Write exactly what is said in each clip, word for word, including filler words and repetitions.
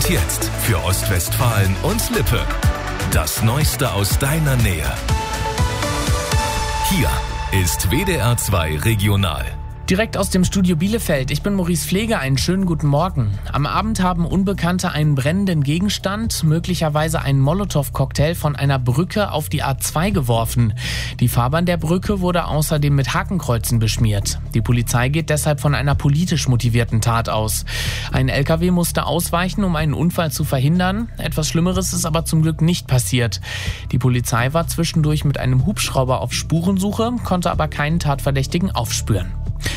Und jetzt für Ostwestfalen und Lippe. Das Neueste aus deiner Nähe. Hier ist W D R zwei Regional. Direkt aus dem Studio Bielefeld. Ich bin Maurice Pfleger. Einen schönen guten Morgen. Am Abend haben Unbekannte einen brennenden Gegenstand, möglicherweise einen Molotow-Cocktail, von einer Brücke auf die A zwei geworfen. Die Fahrbahn der Brücke wurde außerdem mit Hakenkreuzen beschmiert. Die Polizei geht deshalb von einer politisch motivierten Tat aus. Ein L K W musste ausweichen, um einen Unfall zu verhindern. Etwas Schlimmeres ist aber zum Glück nicht passiert. Die Polizei war zwischendurch mit einem Hubschrauber auf Spurensuche, konnte aber keinen Tatverdächtigen aufspüren.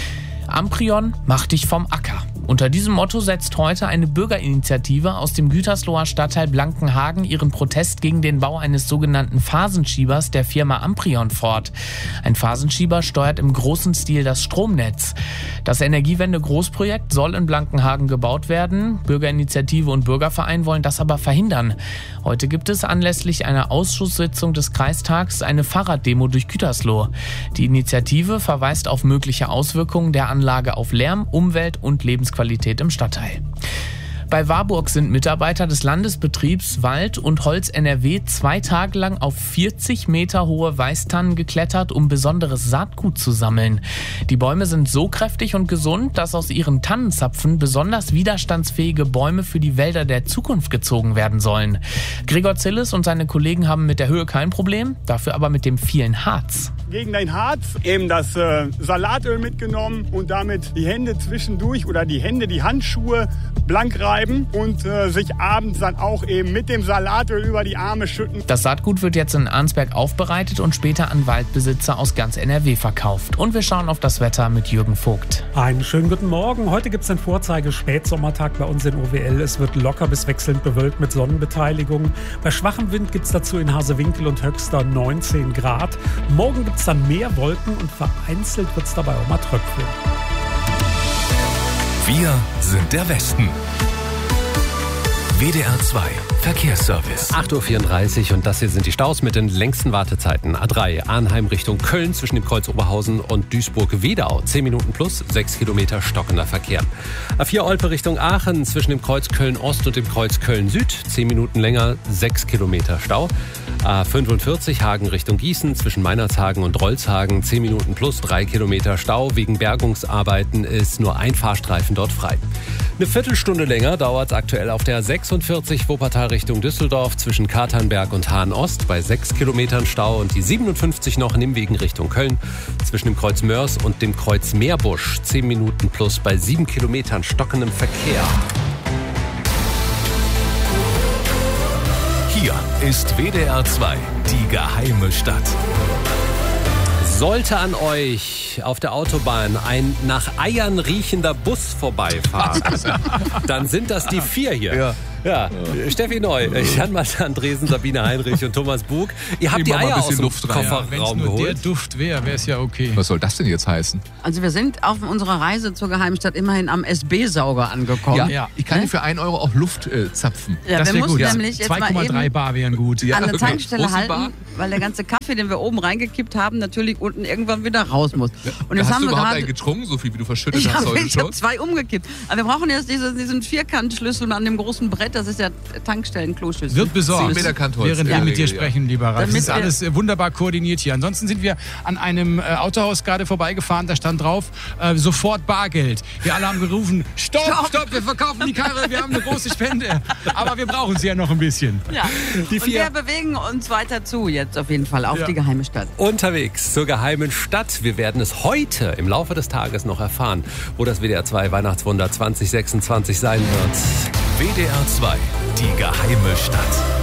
Amprion, mach dich vom Acker. Unter diesem Motto setzt heute eine Bürgerinitiative aus dem Gütersloher Stadtteil Blankenhagen ihren Protest gegen den Bau eines sogenannten Phasenschiebers der Firma Amprion fort. Ein Phasenschieber steuert im großen Stil das Stromnetz. Das Energiewende-Großprojekt soll in Blankenhagen gebaut werden. Bürgerinitiative und Bürgerverein wollen das aber verhindern. Heute gibt es anlässlich einer Ausschusssitzung des Kreistags eine Fahrraddemo durch Gütersloh. Die Initiative verweist auf mögliche Auswirkungen der Anlage auf Lärm, Umwelt und Lebensqualität im Stadtteil. Bei Warburg sind Mitarbeiter des Landesbetriebs Wald und Holz N R W zwei Tage lang auf vierzig Meter hohe Weißtannen geklettert, um besonderes Saatgut zu sammeln. Die Bäume sind so kräftig und gesund, dass aus ihren Tannenzapfen besonders widerstandsfähige Bäume für die Wälder der Zukunft gezogen werden sollen. Gregor Zillis und seine Kollegen haben mit der Höhe kein Problem, dafür aber mit dem vielen Harz. Gegen dein Harz eben das äh, Salatöl mitgenommen und damit die Hände zwischendurch oder die Hände, die Handschuhe blank reiben und äh, sich abends dann auch eben mit dem Salatöl über die Arme schütten. Das Saatgut wird jetzt in Arnsberg aufbereitet und später an Waldbesitzer aus ganz N R W verkauft. Und wir schauen auf das Wetter mit Jürgen Vogt. Einen schönen guten Morgen. Heute gibt es einen Vorzeige-Spätsommertag bei uns in O W L. Es wird locker bis wechselnd bewölkt mit Sonnenbeteiligung. Bei schwachem Wind gibt es dazu in Hasewinkel und Höxter neunzehn Grad. Morgen gibt es dann mehr Wolken und vereinzelt wird es dabei auch mal tröpfeln. Wir sind der Westen. W D R zwei Verkehrsservice. acht Uhr vierunddreißig und das hier sind die Staus mit den längsten Wartezeiten. A drei Arnheim Richtung Köln zwischen dem Kreuz Oberhausen und Duisburg-Wedau. zehn Minuten plus, sechs Kilometer stockender Verkehr. A vier Olpe Richtung Aachen zwischen dem Kreuz Köln-Ost und dem Kreuz Köln-Süd. zehn Minuten länger, sechs Kilometer Stau. A fünfundvierzig Hagen Richtung Gießen zwischen Meinerzhagen und Rolzhagen. zehn Minuten plus, drei Kilometer Stau. Wegen Bergungsarbeiten ist nur ein Fahrstreifen dort frei. Eine Viertelstunde länger dauert es aktuell auf der sechsundvierzig Wuppertal Richtung Düsseldorf zwischen Katernberg und Hahn-Ost bei sechs Kilometern Stau und die siebenundfünfzig noch Nimwegen Richtung Köln zwischen dem Kreuz Mörs und dem Kreuz Meerbusch. zehn Minuten plus bei sieben Kilometern stockendem Verkehr. Hier ist W D R zwei, die geheime Stadt. Sollte an euch auf der Autobahn ein nach Eiern riechender Bus vorbeifahren, dann sind das die vier hier. Ja. Ja, Steffi Neu, Jan-Martin Andresen, Sabine Heinrich und Thomas Bug. Ihr habt die Eier aus dem Kofferraum ja, wenn's nur geholt. Der Duft wäre, wäre es ja okay. Was soll das denn jetzt heißen? Also wir sind auf unserer Reise zur Geheimstadt immerhin am S B-Sauger angekommen. Ja, ja. Ich kann ne? für einen Euro auch Luft äh, zapfen. Ja, das wir wäre gut. Nämlich jetzt zwei Komma drei Bar wären gut. Ja, an der okay. Tankstelle halten, weil der ganze Kaffee, den wir oben reingekippt haben, natürlich unten irgendwann wieder raus muss. Und jetzt hast haben du wir überhaupt grad, einen getrunken, so viel wie du verschüttet ich hast hab, heute ich schon? Ich habe zwei umgekippt. Aber wir brauchen jetzt diese, diesen Vierkantschlüssel an dem großen Brett, das ist der Tankstellen-Kloschlüssel. Wird besorgt, Meter während wir ja. mit dir sprechen, lieber Ralf. Damit Das ist alles äh, wunderbar koordiniert hier. Ansonsten sind wir an einem äh, Autohaus gerade vorbeigefahren, da stand drauf, äh, sofort Bargeld. Wir alle haben gerufen, stopp, stopp, stopp, wir verkaufen die Karre, wir haben eine große Spende. Aber wir brauchen sie ja noch ein bisschen. Ja. Die Und vier wir bewegen uns weiter zu jetzt auf jeden Fall auf Ja. die geheime Stadt. Unterwegs zur geheimen Stadt. Wir werden es heute im Laufe des Tages noch erfahren, wo das W D R zwei Weihnachtswunder zwanzig sechsundzwanzig sein wird. W D R zwei, die geheime Stadt.